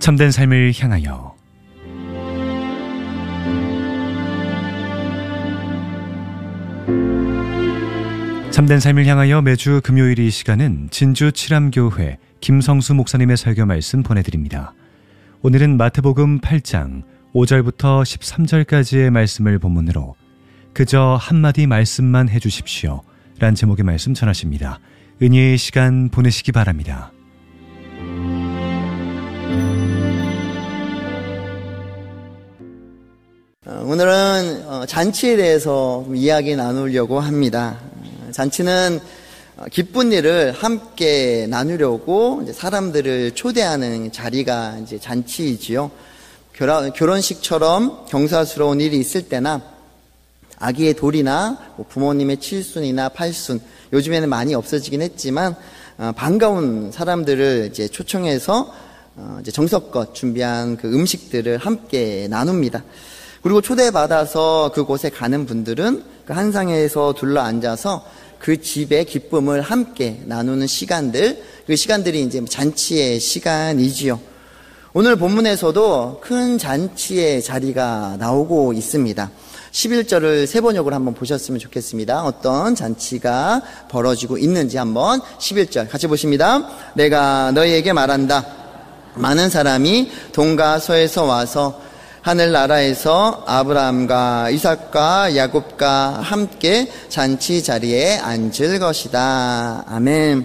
참된 삶을 향하여 참된 삶을 향하여 매주 금요일 이 시간은 진주 칠암교회 김성수 목사님의 설교 말씀 보내드립니다. 오늘은 마태복음 8장 5절부터 13절까지의 말씀을 본문으로 그저 한마디 말씀만 해주십시오 란 제목의 말씀 전하십니다. 은혜의 시간 보내시기 바랍니다. 오늘은 잔치에 대해서 이야기 나누려고 합니다. 잔치는 기쁜 일을 함께 나누려고 이제 사람들을 초대하는 자리가 이제 잔치이지요. 결혼식처럼 경사스러운 일이 있을 때나 아기의 돌이나 부모님의 칠순이나 팔순, 요즘에는 많이 없어지긴 했지만 반가운 사람들을 이제 초청해서 이제 정성껏 준비한 그 음식들을 함께 나눕니다. 그리고 초대받아서 그곳에 가는 분들은 그 한상에서 둘러 앉아서 그 집의 기쁨을 함께 나누는 시간들, 그 시간들이 이제 잔치의 시간이지요. 오늘 본문에서도 큰 잔치의 자리가 나오고 있습니다. 11절을 세 번역으로 한번 보셨으면 좋겠습니다. 어떤 잔치가 벌어지고 있는지 한번 11절 같이 보십니다. 내가 너희에게 말한다. 많은 사람이 동과 서에서 와서 하늘나라에서 아브라함과 이삭과 야곱과 함께 잔치 자리에 앉을 것이다. 아멘.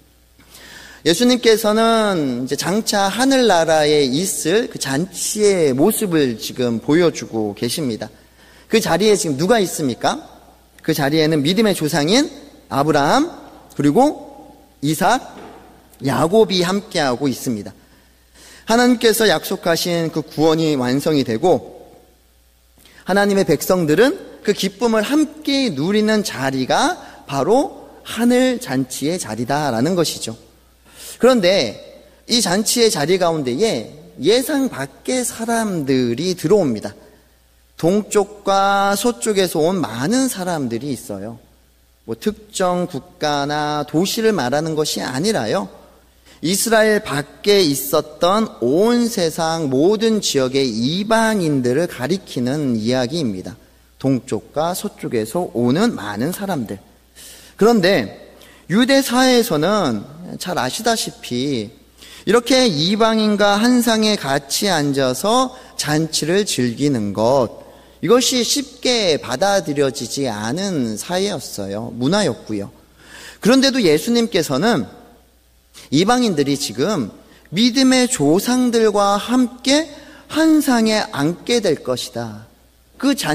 예수님께서는 이제 장차 하늘나라에 있을 그 잔치의 모습을 지금 보여주고 계십니다. 그 자리에 지금 누가 있습니까? 그 자리에는 믿음의 조상인 아브라함 그리고 이삭, 야곱이 함께하고 있습니다. 하나님께서 약속하신 그 구원이 완성이 되고 하나님의 백성들은 그 기쁨을 함께 누리는 자리가 바로 하늘 잔치의 자리다라는 것이죠. 그런데 이 잔치의 자리 가운데에 예상 밖의 사람들이 들어옵니다. 동쪽과 서쪽에서 온 많은 사람들이 있어요. 특정 국가나 도시를 말하는 것이 아니라요. 이스라엘 밖에 있었던 온 세상 모든 지역의 이방인들을 가리키는 이야기입니다. 동쪽과 서쪽에서 오는 많은 사람들. 그런데 유대 사회에서는 잘 아시다시피 이렇게 이방인과 한 상에 같이 앉아서 잔치를 즐기는 것, 이것이 쉽게 받아들여지지 않은 사회였어요. 문화였고요. 그런데도 예수님께서는 이방인들이 지금 믿음의 조상들과 함께 한 상에 앉게 될 것이다. 그